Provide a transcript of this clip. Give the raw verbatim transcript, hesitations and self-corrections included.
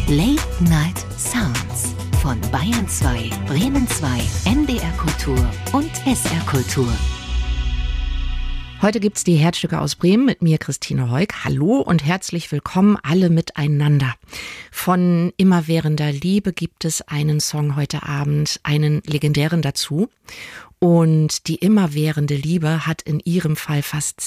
Late Night Sounds von Bayern zwei, Bremen zwei, N D R Kultur und S R Kultur. Heute gibt's die Herzstücke aus Bremen mit mir, Christine Heuk. Hallo und herzlich willkommen alle miteinander. Von Immerwährender Liebe gibt es einen Song heute Abend, einen legendären dazu. Und die immerwährende Liebe hat in ihrem Fall fast